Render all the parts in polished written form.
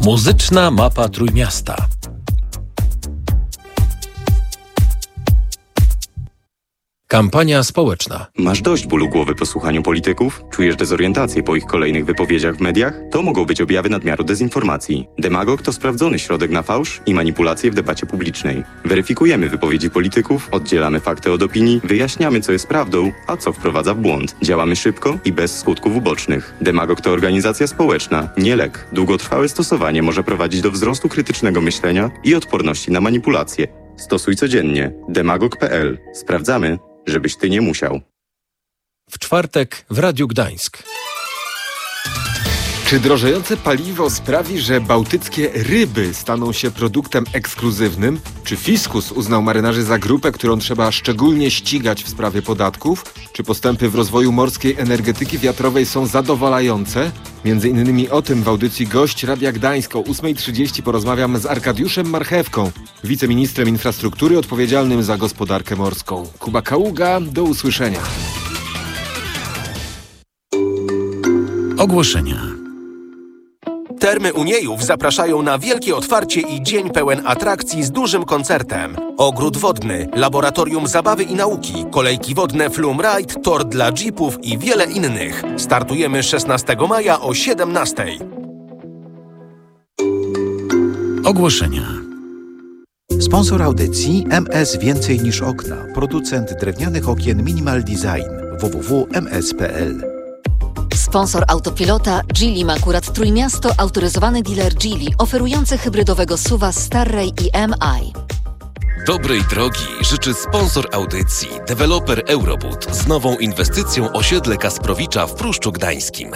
Muzyczna mapa Trójmiasta. Kampania społeczna. Masz dość bólu głowy po słuchaniu polityków? Czujesz dezorientację po ich kolejnych wypowiedziach w mediach? To mogą być objawy nadmiaru dezinformacji. Demagog to sprawdzony środek na fałsz i manipulacje w debacie publicznej. Weryfikujemy wypowiedzi polityków, oddzielamy fakty od opinii, wyjaśniamy, co jest prawdą, a co wprowadza w błąd. Działamy szybko i bez skutków ubocznych. Demagog to organizacja społeczna, nie lek. Długotrwałe stosowanie może prowadzić do wzrostu krytycznego myślenia i odporności na manipulacje. Stosuj codziennie. Demagog.pl. Sprawdzamy, żebyś ty nie musiał. W czwartek w Radiu Gdańsk. Czy drożejące paliwo sprawi, że bałtyckie ryby staną się produktem ekskluzywnym? Czy fiskus uznał marynarzy za grupę, którą trzeba szczególnie ścigać w sprawie podatków? Czy postępy w rozwoju morskiej energetyki wiatrowej są zadowalające? Między innymi o tym w audycji Gość Radia Gdańsk o 8:30 porozmawiam z Arkadiuszem Marchewką, wiceministrem infrastruktury odpowiedzialnym za gospodarkę morską. Kuba Kaługa, do usłyszenia. Ogłoszenia. Termy Uniejów zapraszają na wielkie otwarcie i dzień pełen atrakcji z dużym koncertem. Ogród wodny, laboratorium zabawy i nauki, kolejki wodne Flum Ride, tor dla jeepów i wiele innych. Startujemy 16 maja o 17:00. Ogłoszenia. Sponsor audycji MS Więcej niż okna. Producent drewnianych okien Minimal Design. www.ms.pl. Sponsor Autopilota Geely Makurat Trójmiasto, autoryzowany dealer Geely oferujący hybrydowego SUV-a Starray i MI. Dobrej drogi życzy sponsor audycji, deweloper Eurobud z nową inwestycją osiedle Kasprowicza w Pruszczu Gdańskim.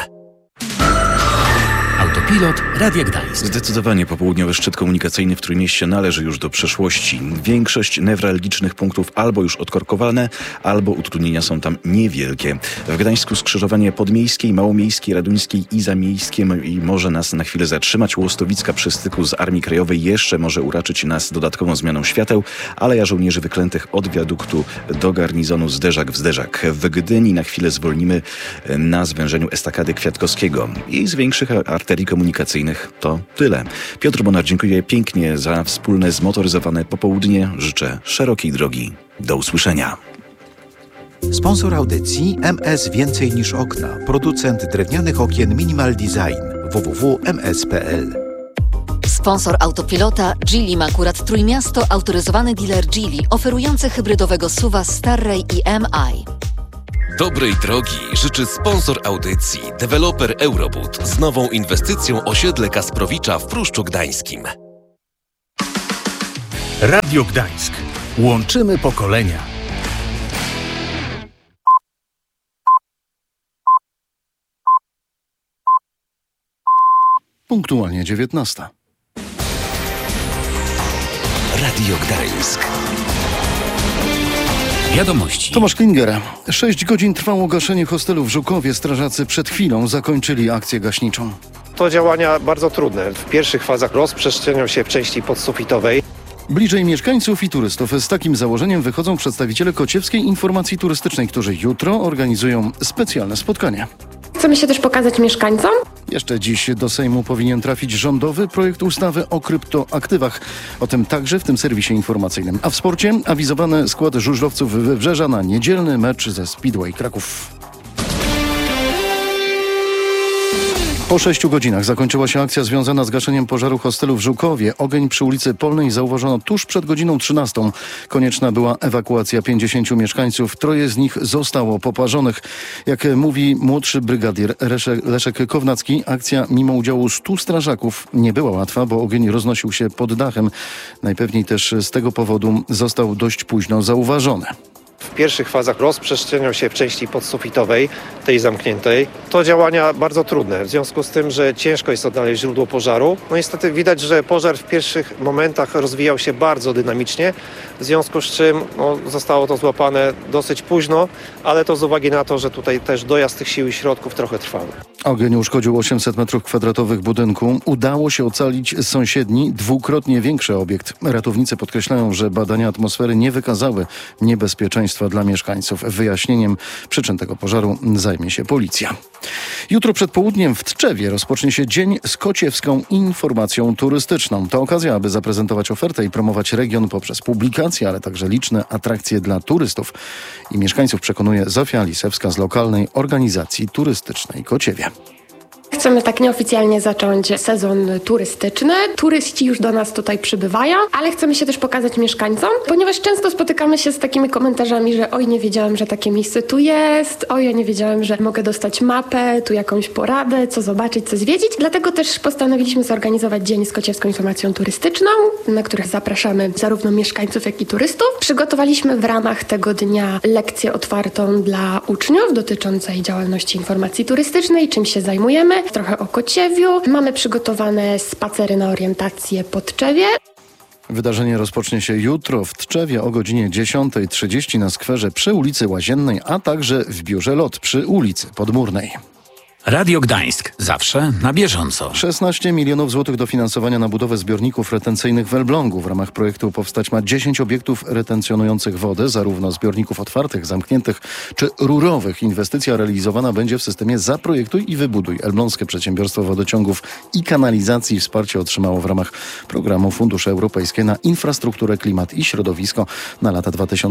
Autopilot Radia Gdańsk. Zdecydowanie popołudniowy szczyt komunikacyjny w Trójmieście należy już do przeszłości. Większość newralgicznych punktów albo już odkorkowane, albo utrudnienia są tam niewielkie. W Gdańsku skrzyżowanie Podmiejskiej, Małomiejskiej, Raduńskiej i Zamiejskiem i może nas na chwilę zatrzymać. Łostowicka przy styku z Armii Krajowej jeszcze może uraczyć nas dodatkową zmianą świateł, Aleja Żołnierzy Wyklętych od wiaduktu do garnizonu zderzak w zderzak. W Gdyni na chwilę zwolnimy na zwężeniu estakady Kwiatkowskiego i z większych arterii komunikacyjnych to tyle. Piotr Bonar, dziękuję pięknie za wspólne zmotoryzowane popołudnie. Życzę szerokiej drogi. Do usłyszenia. Sponsor audycji MS Więcej niż okna. Producent drewnianych okien Minimal Design. www.ms.pl. Sponsor Autopilota Geely Makurat Trójmiasto, autoryzowany dealer Geely oferujący hybrydowego SUV-a Starray i MI. Dobrej drogi życzy sponsor audycji, deweloper Eurobud z nową inwestycją osiedle Kasprowicza w Pruszczu Gdańskim. Radio Gdańsk. Łączymy pokolenia. Punktualnie 19. Radio Gdańsk. Wiadomości. Tomasz Klinger. 6 godzin trwało gaszenie hostelu w Żukowie. Strażacy przed chwilą zakończyli akcję gaśniczą. To działania bardzo trudne. W pierwszych fazach rozprzestrzenią się w części podsufitowej. Bliżej mieszkańców i turystów. Z takim założeniem wychodzą przedstawiciele Kociewskiej Informacji Turystycznej, którzy jutro organizują specjalne spotkanie. Chcemy się też pokazać mieszkańcom. Jeszcze dziś do Sejmu powinien trafić rządowy projekt ustawy o kryptoaktywach. O tym także w tym serwisie informacyjnym. A w sporcie awizowany skład żużlowców Wybrzeża na niedzielny mecz ze Speedway Kraków. Po 6 godzinach zakończyła się akcja związana z gaszeniem pożaru hostelu w Żukowie. Ogień przy ulicy Polnej zauważono tuż przed godziną 13. Konieczna była ewakuacja 50 mieszkańców. 3 z nich zostało poparzonych. Jak mówi młodszy brygadier Leszek Kownacki, akcja mimo udziału 100 strażaków nie była łatwa, bo ogień roznosił się pod dachem. Najpewniej też z tego powodu został dość późno zauważony. W pierwszych fazach rozprzestrzenią się w części podsufitowej, tej zamkniętej. To działania bardzo trudne, w związku z tym, że ciężko jest odnaleźć źródło pożaru. No niestety widać, że pożar w pierwszych momentach rozwijał się bardzo dynamicznie, w związku z czym zostało to złapane dosyć późno, ale to z uwagi na to, że tutaj też dojazd tych sił i środków trochę trwał. Ogień uszkodził 800 m2 budynku. Udało się ocalić sąsiedni, dwukrotnie większy obiekt. Ratownicy podkreślają, że badania atmosfery nie wykazały niebezpieczeństwa bezpieczeństwa dla mieszkańców. Wyjaśnieniem przyczyn tego pożaru zajmie się policja. Jutro przed południem w Tczewie rozpocznie się dzień z kociewską informacją turystyczną. To okazja, aby zaprezentować ofertę i promować region poprzez publikacje, ale także liczne atrakcje dla turystów i mieszkańców, przekonuje Zofia Lisewska z lokalnej organizacji turystycznej Kociewie. Chcemy tak nieoficjalnie zacząć sezon turystyczny. Turyści już do nas tutaj przybywają, ale chcemy się też pokazać mieszkańcom, ponieważ często spotykamy się z takimi komentarzami, że oj, nie wiedziałem, że takie miejsce tu jest, oj, ja nie wiedziałem, że mogę dostać mapę, tu jakąś poradę, co zobaczyć, co zwiedzić. Dlatego też postanowiliśmy zorganizować dzień z kociewską informacją turystyczną, na który zapraszamy zarówno mieszkańców, jak i turystów. Przygotowaliśmy w ramach tego dnia lekcję otwartą dla uczniów dotyczącej działalności informacji turystycznej, czym się zajmujemy. Trochę o Kociewiu. Mamy przygotowane spacery na orientację po Tczewie. Wydarzenie rozpocznie się jutro w Tczewie o godzinie 10:30 na skwerze przy ulicy Łaziennej, a także w biurze LOT przy ulicy Podmurnej. Radio Gdańsk. Zawsze na bieżąco. 16 milionów złotych dofinansowania na budowę zbiorników retencyjnych w Elblągu. W ramach projektu powstać ma 10 obiektów retencjonujących wodę, zarówno zbiorników otwartych, zamkniętych czy rurowych. Inwestycja realizowana będzie w systemie Zaprojektuj i Wybuduj. Elbląskie Przedsiębiorstwo Wodociągów i Kanalizacji wsparcie otrzymało w ramach programu Fundusze Europejskie na infrastrukturę, klimat i środowisko na lata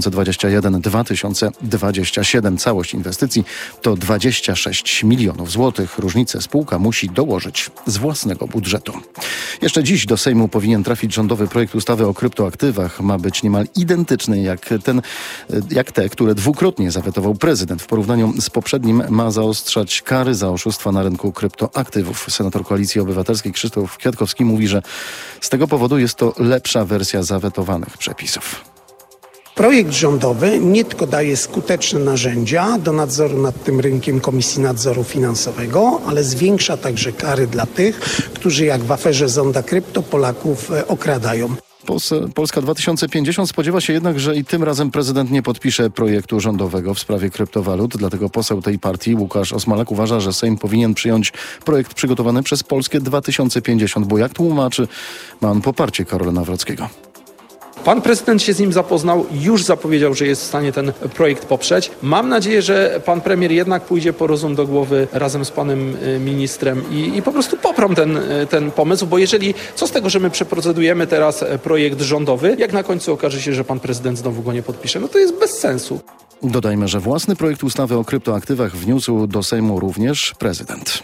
2021-2027. Całość inwestycji to 26 milionów złotych. Różnicę spółka musi dołożyć z własnego budżetu. Jeszcze dziś do Sejmu powinien trafić rządowy projekt ustawy o kryptoaktywach. Ma być niemal identyczny jak te, które dwukrotnie zawetował prezydent. W porównaniu z poprzednim ma zaostrzać kary za oszustwa na rynku kryptoaktywów. Senator Koalicji Obywatelskiej Krzysztof Kwiatkowski mówi, że z tego powodu jest to lepsza wersja zawetowanych przepisów. Projekt rządowy nie tylko daje skuteczne narzędzia do nadzoru nad tym rynkiem Komisji Nadzoru Finansowego, ale zwiększa także kary dla tych, którzy jak w aferze Zonda Krypto Polaków okradają. Polska 2050 spodziewa się jednak, że i tym razem prezydent nie podpisze projektu rządowego w sprawie kryptowalut. Dlatego poseł tej partii Łukasz Osmalak uważa, że Sejm powinien przyjąć projekt przygotowany przez Polskę 2050, bo jak tłumaczy, ma on poparcie Karola Nawrockiego. Pan prezydent się z nim zapoznał, już zapowiedział, że jest w stanie ten projekt poprzeć. Mam nadzieję, że pan premier jednak pójdzie po rozum do głowy razem z panem ministrem i po prostu poprą ten pomysł, bo jeżeli, co z tego, że my przeprocedujemy teraz projekt rządowy, jak na końcu okaże się, że pan prezydent znowu go nie podpisze, no to jest bez sensu. Dodajmy, że własny projekt ustawy o kryptoaktywach wniósł do Sejmu również prezydent.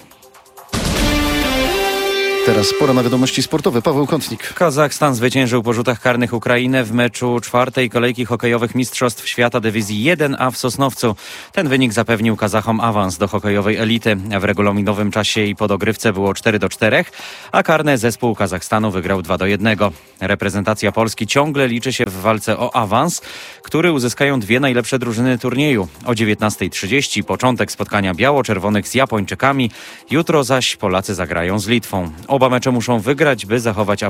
Teraz pora na wiadomości sportowe. Paweł Kątnik. Kazachstan zwyciężył po rzutach karnych Ukrainę w meczu czwartej kolejki hokejowych Mistrzostw Świata Dywizji 1A w Sosnowcu. Ten wynik zapewnił Kazachom awans do hokejowej elity. W regulaminowym czasie i po dogrywce było 4-4, a karne zespół Kazachstanu wygrał 2-1. Reprezentacja Polski ciągle liczy się w walce o awans, który uzyskają dwie najlepsze drużyny turnieju. O 19:30 początek spotkania biało-czerwonych z Japończykami, jutro zaś Polacy zagrają z Litwą. Oba mecze muszą wygrać, by zachować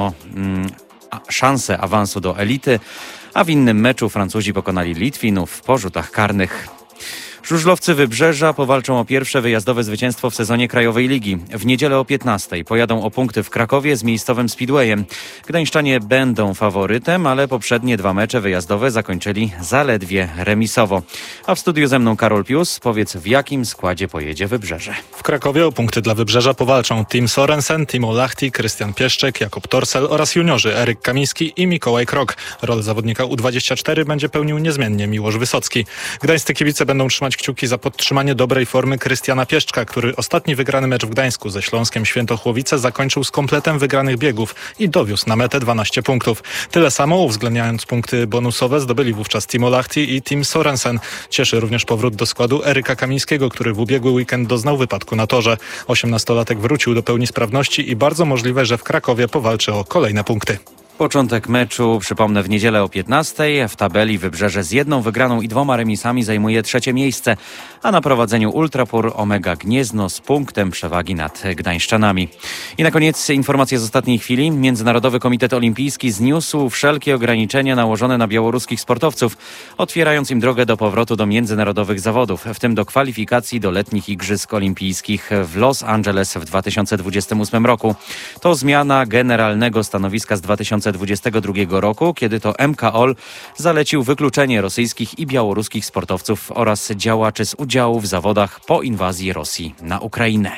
szansę awansu do elity, a w innym meczu Francuzi pokonali Litwinów po rzutach karnych. Żużlowcy Wybrzeża powalczą o pierwsze wyjazdowe zwycięstwo w sezonie Krajowej Ligi. W niedzielę o 15:00 pojadą o punkty w Krakowie z miejscowym Speedwayem. Gdańszczanie będą faworytem, ale poprzednie dwa mecze wyjazdowe zakończyli zaledwie remisowo. A w studiu ze mną Karol Pius. Powiedz, w jakim składzie pojedzie Wybrzeże? W Krakowie o punkty dla Wybrzeża powalczą Tim Sorensen, Timo Lahti, Krystian Pieszczek, Jakub Torsel oraz juniorzy Eryk Kamiński i Mikołaj Krok. Rolę zawodnika U24 będzie pełnił niezmiennie Miłosz Wysocki. Gdańscy kibice będą trzymać kciuki za podtrzymanie dobrej formy Krystiana Pieszczka, który ostatni wygrany mecz w Gdańsku ze Śląskiem Świętochłowice zakończył z kompletem wygranych biegów i dowiózł na metę 12 punktów. Tyle samo, uwzględniając punkty bonusowe, zdobyli wówczas Timo Lahti i Tim Sorensen. Cieszy również powrót do składu Eryka Kamińskiego, który w ubiegły weekend doznał wypadku na torze. 18-latek wrócił do pełni sprawności i bardzo możliwe, że w Krakowie powalczy o kolejne punkty. Początek meczu, przypomnę, w niedzielę o 15:00. W tabeli Wybrzeże z 1 wygraną i 2 remisami zajmuje 3. miejsce, a na prowadzeniu Ultrapur Omega Gniezno z punktem przewagi nad Gdańszczanami. I na koniec informacje z ostatniej chwili. Międzynarodowy Komitet Olimpijski zniósł wszelkie ograniczenia nałożone na białoruskich sportowców, otwierając im drogę do powrotu do międzynarodowych zawodów, w tym do kwalifikacji do letnich Igrzysk Olimpijskich w Los Angeles w 2028 roku. To zmiana generalnego stanowiska z 2020 2022 roku, kiedy to MKOL zalecił wykluczenie rosyjskich i białoruskich sportowców oraz działaczy z udziału w zawodach po inwazji Rosji na Ukrainę.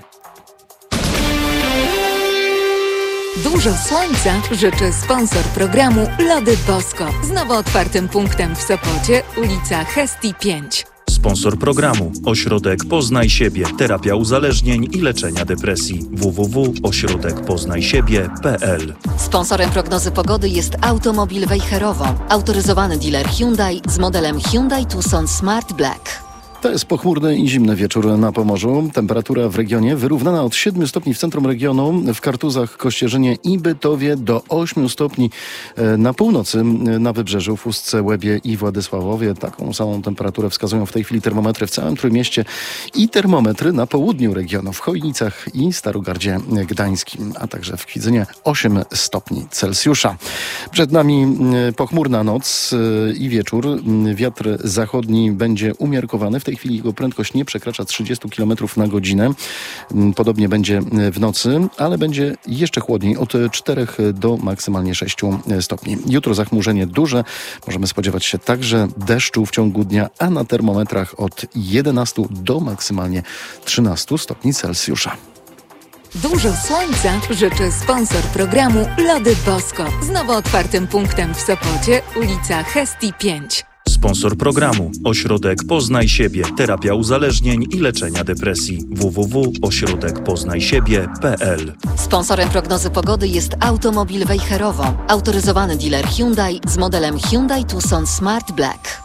Dużo słońca życzy sponsor programu Lody Bosko. Z nowo otwartym punktem w Sopocie, ulica Hestii 5. Sponsor programu Ośrodek Poznaj Siebie. Terapia uzależnień i leczenia depresji. www.ośrodekpoznajsiebie.pl. Sponsorem prognozy pogody jest Automobil Wejherowo. Autoryzowany dealer Hyundai z modelem Hyundai Tucson Smart Black. To jest pochmurny i zimny wieczór na Pomorzu. Temperatura w regionie wyrównana od 7 stopni w centrum regionu, w Kartuzach, Kościerzynie i Bytowie do 8 stopni na północy, na Wybrzeżu, w Ustce, Łebie i Władysławowie. Taką samą temperaturę wskazują w tej chwili termometry w całym Trójmieście i termometry na południu regionu, w Chojnicach i Starogardzie Gdańskim, a także w Kwidzynie 8 stopni Celsjusza. Przed nami pochmurna noc i wieczór. Wiatr zachodni będzie umiarkowany. W tej chwili jego prędkość nie przekracza 30 km na godzinę. Podobnie będzie w nocy, ale będzie jeszcze chłodniej, od 4 do maksymalnie 6 stopni. Jutro zachmurzenie duże. Możemy spodziewać się także deszczu w ciągu dnia, a na termometrach od 11 do maksymalnie 13 stopni Celsjusza. Dużo słońca życzy sponsor programu Lody Bosko. Z nowo otwartym punktem w Sopocie, ulica Hestii 5. Sponsor programu Ośrodek Poznaj Siebie. Terapia uzależnień i leczenia depresji. www.ośrodekpoznajsiebie.pl. Sponsorem prognozy pogody jest Automobil Wejherowo. Autoryzowany dealer Hyundai z modelem Hyundai Tucson Smart Black.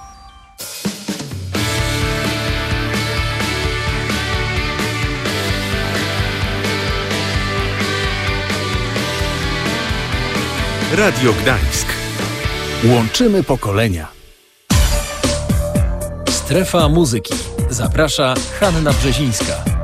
Radio Gdańsk. Łączymy pokolenia. Strefa muzyki. Zaprasza Hanna Brzezińska.